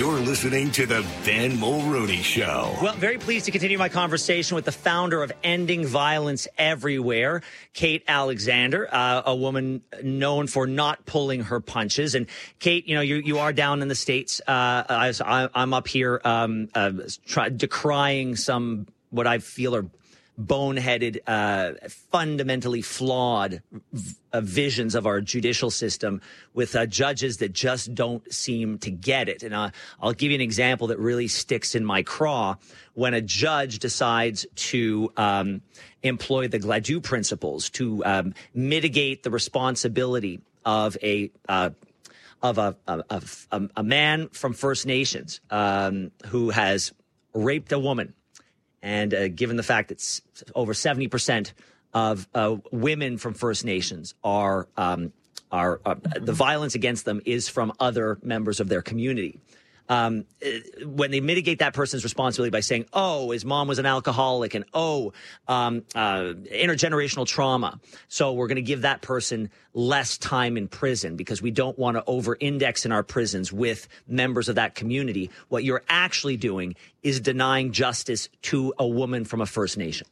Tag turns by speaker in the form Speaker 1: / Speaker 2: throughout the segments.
Speaker 1: You're listening to the Ben Mulrooney Show.
Speaker 2: Well, very pleased to continue my conversation with the founder of Ending Violence Everywhere, Kate Alexander, a woman known for not pulling her punches. And Kate, you are down in the States. I'm up here decrying some what I feel are boneheaded, fundamentally flawed visions of our judicial system with judges that just don't seem to get it. And I'll give you an example that really sticks in my craw. When a judge decides to employ the Gladue principles to mitigate the responsibility of a man from First Nations who has raped a woman. And given the fact that over 70% of women from First Nations are the violence against them is from other members of their community. When they mitigate that person's responsibility by saying, oh, his mom was an alcoholic and intergenerational trauma. So we're going to give that person less time in prison because we don't want to over-index in our prisons with members of that community. What you're actually doing is denying justice to a woman from a First Nation.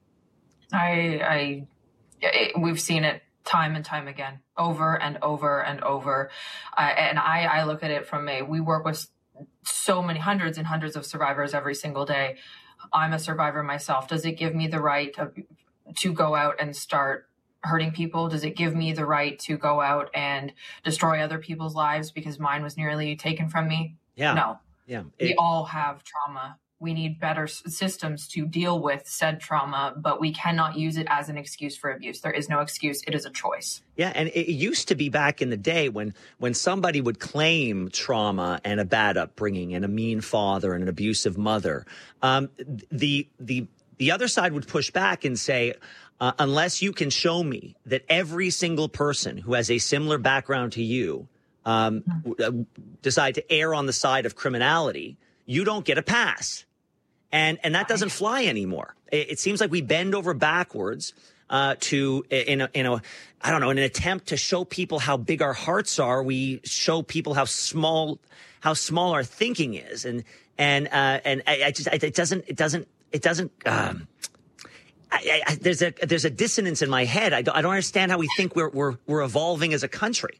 Speaker 3: We've seen it time and time again, over and over and over. And I look at it we work with so many hundreds and hundreds of survivors every single day. I'm a survivor myself. Does it give me the right to go out and start hurting people? Does it give me the right to go out and destroy other people's lives because mine was nearly taken from me?
Speaker 2: Yeah.
Speaker 3: No.
Speaker 2: Yeah.
Speaker 3: We all have trauma. We need better systems to deal with said trauma, but we cannot use it as an excuse for abuse. There is no excuse. It is a choice.
Speaker 2: Yeah, and it used to be back in the day when somebody would claim trauma and a bad upbringing and a mean father and an abusive mother, the other side would push back and say, unless you can show me that every single person who has a similar background to you decide to err on the side of criminality, you don't get a pass. And that doesn't fly anymore. It seems like we bend over backwards in an attempt to show people how big our hearts are. We show people how small our thinking is, and it doesn't. There's a dissonance in my head. I don't understand how we think we're evolving as a country.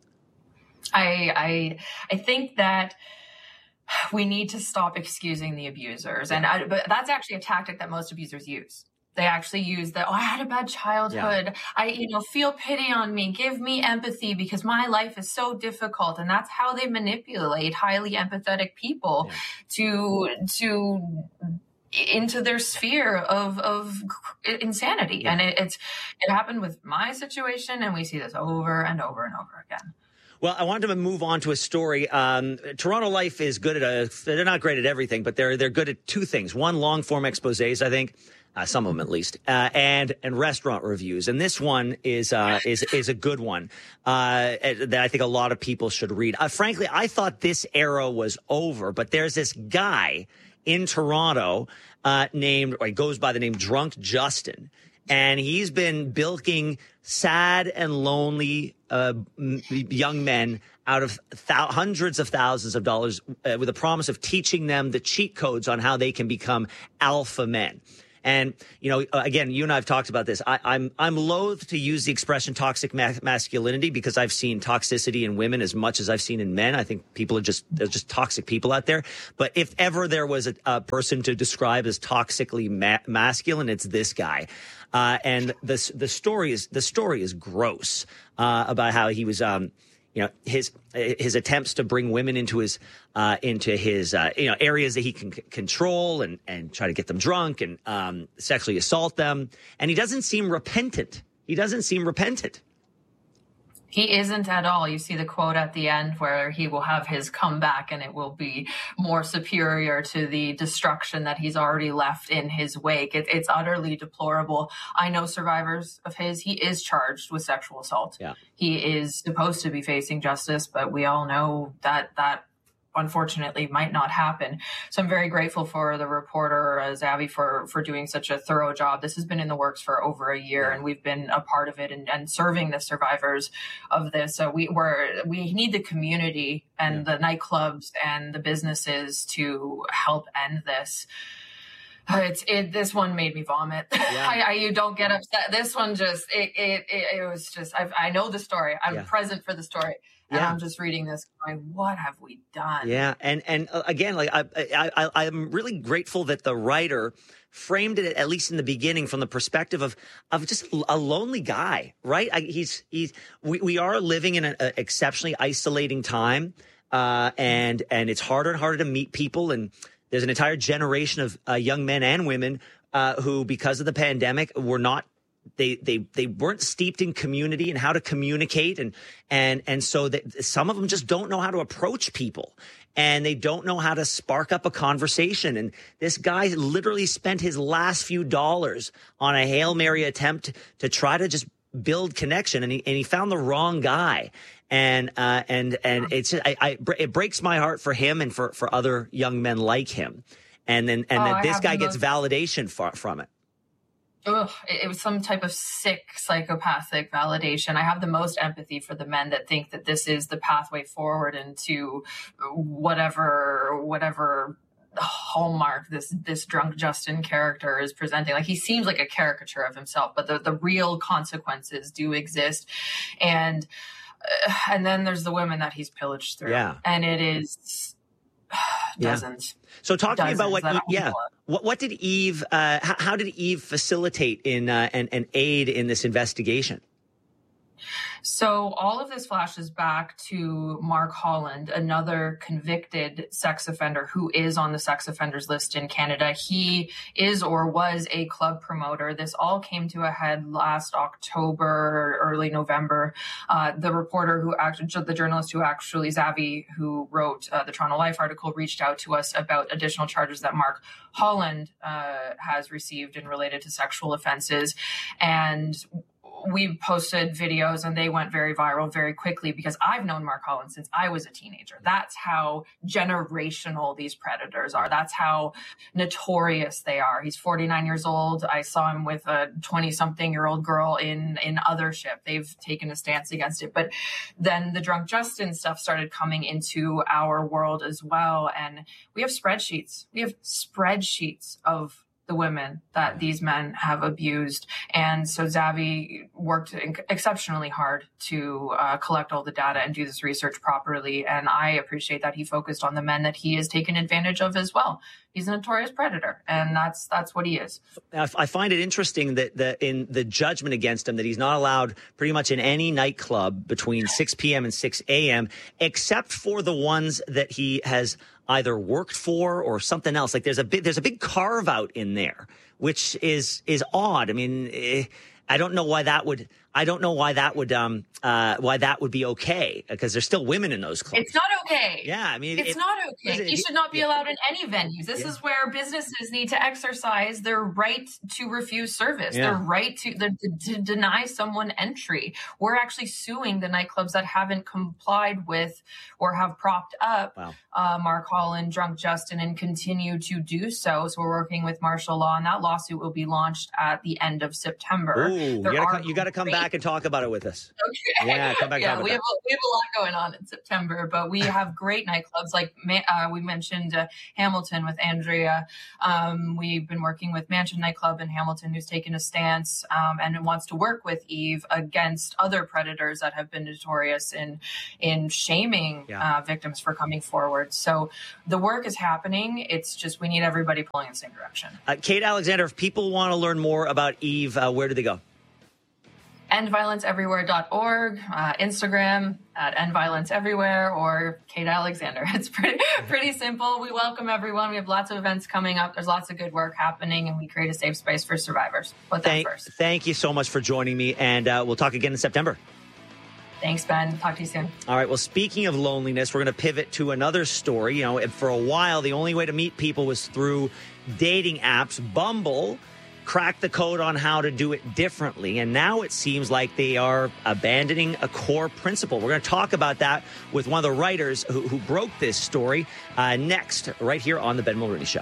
Speaker 3: I think that we need to stop excusing the abusers. But that's actually a tactic that most abusers use. They actually use I had a bad childhood. Yeah. Feel pity on me. Give me empathy because my life is so difficult. And that's how they manipulate highly empathetic people to into their sphere of insanity. Yeah. And it happened with my situation. And we see this over and over and over again.
Speaker 2: Well, I wanted to move on to a story. Toronto Life is good they're not great at everything, but they're good at two things. One, long form exposés, I think, some of them at least, and restaurant reviews. And this one is a good one that I think a lot of people should read. Frankly, I thought this era was over, but there's this guy in Toronto he goes by the name Drunk Justin. And he's been bilking sad and lonely young men out of hundreds of thousands of dollars with a promise of teaching them the cheat codes on how they can become alpha men. And, again, you and I have talked about this. I'm loath to use the expression toxic masculinity because I've seen toxicity in women as much as I've seen in men. I think there's just toxic people out there. But if ever there was a person to describe as toxically masculine, it's this guy. And the story is gross about how he was his attempts to bring women into his areas that he can control and try to get them drunk and sexually assault them. And he doesn't seem repentant.
Speaker 3: He isn't at all. You see the quote at the end where he will have his comeback and it will be more superior to the destruction that he's already left in his wake. It's utterly deplorable. I know survivors of his. He is charged with sexual assault. Yeah. He is supposed to be facing justice, but we all know that unfortunately might not happen. So I'm very grateful for the reporter, Zavi, for doing such a thorough job. This has been in the works for over a year, and we've been a part of it and serving the survivors of this. So we need the community and the nightclubs and the businesses to help end this. This one made me vomit. Yeah. You don't get upset. This one it was just, I know the story. I'm present for the story. And I'm just reading this going, what have we done?
Speaker 2: Yeah. And again, like I'm really grateful that the writer framed it, at least in the beginning, from the perspective of just a lonely guy, right? We are living in an exceptionally isolating time. And it's harder and harder to meet people. And there's an entire generation of young men and women who, because of the pandemic, were not. They weren't steeped in community and how to communicate, and so some of them just don't know how to approach people, and they don't know how to spark up a conversation. And this guy literally spent his last few dollars on a Hail Mary attempt to try to just build connection, and he found the wrong guy. And it's it breaks my heart for him and for other young men like him, and then this guy gets validation from it.
Speaker 3: Ugh, it was some type of sick psychopathic validation. I have the most empathy for the men that think that this is the pathway forward into whatever hallmark this drunk Justin character is presenting. Like, he seems like a caricature of himself, but the real consequences do exist. And then there's the women that he's pillaged through. Yeah. And it is dozens.
Speaker 2: So talk to me about what did Eve, how did Eve facilitate in and aid in this investigation?
Speaker 3: So all of this flashes back to Mark Holland, another convicted sex offender who is on the sex offenders list in Canada. He is or was a club promoter. This all came to a head last October, early November. The reporter the journalist Zavi, who wrote the Toronto Life article, reached out to us about additional charges that Mark Holland has received and related to sexual offenses. And we posted videos and they went very viral very quickly because I've known Mark Holland since I was a teenager. That's how generational these predators are. That's how notorious they are. He's 49 years old. I saw him with a 20-something-year-old girl in Othership. They've taken a stance against it. But then the Drunk Justin stuff started coming into our world as well. And we have spreadsheets. We have spreadsheets of the women that these men have abused. And so Zavi worked exceptionally hard to collect all the data and do this research properly. And I appreciate that he focused on the men that he has taken advantage of as well. He's a notorious predator, and that's what he is.
Speaker 2: I find it interesting that in the judgment against him, that he's not allowed pretty much in any nightclub between 6 p.m. and 6 a.m., except for the ones that he has either worked for or something else. Like there's a big carve out in there, which is odd. I mean, I don't know why that would be okay, because there's still women in those clubs.
Speaker 3: It's not okay.
Speaker 2: Yeah, I mean,
Speaker 3: it's not okay. He should not be allowed in any venues. This is where businesses need to exercise their right to refuse service, their right to deny someone entry. We're actually suing the nightclubs that haven't complied with or have propped up Mark Holland, Drunk Justin, and continue to do so. So we're working with martial law, and that lawsuit will be launched at the end of September.
Speaker 2: Ooh, you got to come back and talk about it with us.
Speaker 3: Okay.
Speaker 2: Yeah, come back.
Speaker 3: Yeah, we have a lot going on in September, but we have great nightclubs like we mentioned Hamilton with Andrea. We've been working with Mansion Nightclub in Hamilton, who's taken a stance and wants to work with Eve against other predators that have been notorious in shaming victims for coming forward. So the work is happening. It's just we need everybody pulling in the same direction.
Speaker 2: Kate Alexander, if people want to learn more about Eve, where do they go?
Speaker 3: endviolenceeverywhere.org, Instagram at endviolenceeverywhere, or Kate Alexander. It's pretty simple. We welcome everyone. We have lots of events coming up. There's lots of good work happening, and we create a safe space for survivors. Put that first. Thank
Speaker 2: you so much for joining me, and we'll talk again in September.
Speaker 3: Thanks, Ben. Talk to you soon.
Speaker 2: All right. Well, speaking of loneliness, we're going to pivot to another story. You know, for a while, the only way to meet people was through dating apps. Bumble cracked the code on how to do it differently, and now it seems like they are abandoning a core principle. We're going to talk about that with one of the writers who broke this story next, right here on the Ben Mulrooney Show.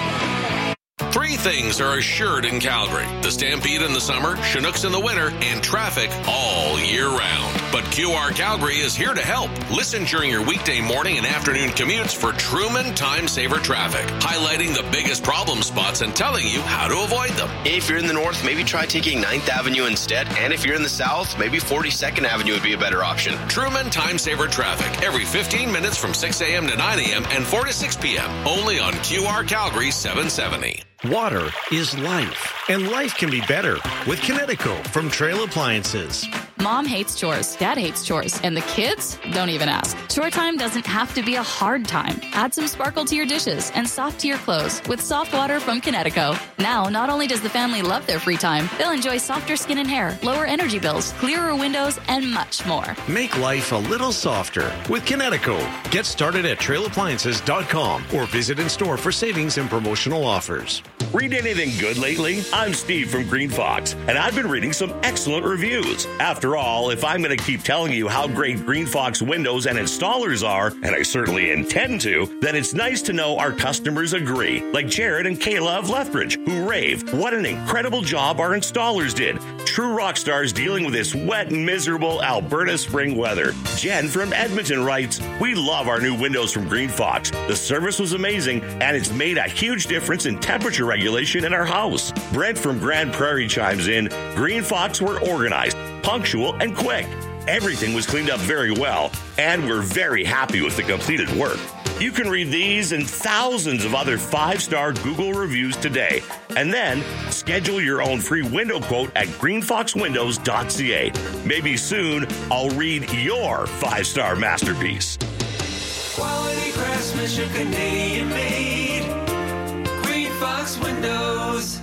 Speaker 4: 3 things are assured in Calgary: the Stampede in the summer, Chinooks in the winter, and traffic all year round. But QR Calgary is here to help. Listen during your weekday morning and afternoon commutes for Truman Time Saver traffic, highlighting the biggest problem spots and telling you how to avoid them.
Speaker 5: If you're in the north, maybe try taking 9th Avenue instead. And if you're in the south, maybe 42nd Avenue would be a better option.
Speaker 4: Truman Time Saver traffic every 15 minutes from 6 a.m. to 9 a.m. and 4 to 6 p.m. Only on QR Calgary 770.
Speaker 6: Water is life, and life can be better with Kinetico from Trail Appliances.
Speaker 7: Mom hates chores, Dad hates chores, and the kids don't even ask. Chore time doesn't have to be a hard time. Add some sparkle to your dishes and soft to your clothes with soft water from Kinetico. Now, not only does the family love their free time, they'll enjoy softer skin and hair, lower energy bills, clearer windows, and much more.
Speaker 6: Make life a little softer with Kinetico. Get started at trailappliances.com or visit in store for savings and promotional offers.
Speaker 1: Read anything good lately? I'm Steve from Green Fox, and I've been reading some excellent reviews. After all, if I'm going to keep telling you how great Green Fox windows and installers are, and I certainly intend to, then it's nice to know our customers agree, like Jared and Kayla of Lethbridge, who rave. What an incredible job our installers did. True rock stars dealing with this wet, miserable Alberta spring weather. Jen from Edmonton writes, "We love our new windows from Green Fox. The service was amazing, and it's made a huge difference in temperature regulation in our house." Brent from Grand Prairie chimes in, "Green Fox were organized, punctual, and quick. Everything was cleaned up very well, and we're very happy with the completed work." You can read these and thousands of other 5-star Google reviews today, and then schedule your own free window quote at greenfoxwindows.ca. Maybe soon I'll read your 5-star masterpiece.
Speaker 8: Quality craftsmanship, Canadian made. Green Fox Windows.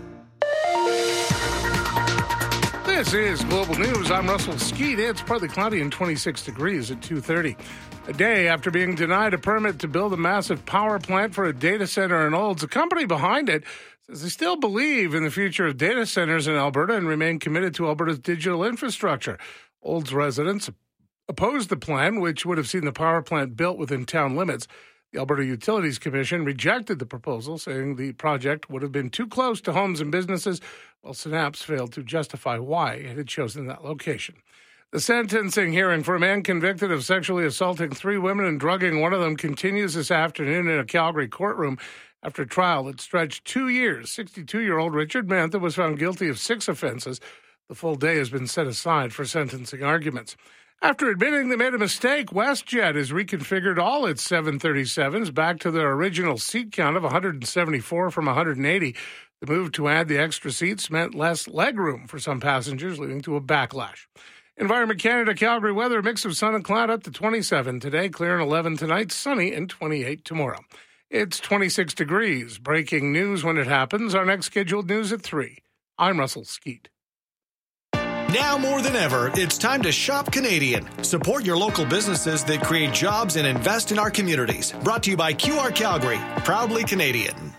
Speaker 9: This is Global News. I'm Russell Skeet. It's partly cloudy and 26 degrees at 2:30. A day after being denied a permit to build a massive power plant for a data center in Olds, the company behind it says they still believe in the future of data centers in Alberta and remain committed to Alberta's digital infrastructure. Olds residents opposed the plan, which would have seen the power plant built within town limits. The Alberta Utilities Commission rejected the proposal, saying the project would have been too close to homes and businesses, while Synapse failed to justify why it had chosen that location. The sentencing hearing for a man convicted of sexually assaulting 3 women and drugging one of them continues this afternoon in a Calgary courtroom after a trial that stretched 2 years. 62-year-old Richard Mantha was found guilty of 6 offenses. The full day has been set aside for sentencing arguments. After admitting they made a mistake, WestJet has reconfigured all its 737s back to their original seat count of 174 from 180. The move to add the extra seats meant less legroom for some passengers, leading to a backlash. Environment Canada, Calgary weather, mix of sun and cloud up to 27 today, clear and 11 tonight, sunny and 28 tomorrow. It's 26 degrees. Breaking news when it happens. Our next scheduled news at 3. I'm Russell Skeet.
Speaker 6: Now more than ever, it's time to shop Canadian. Support your local businesses that create jobs and invest in our communities. Brought to you by QR Calgary, proudly Canadian.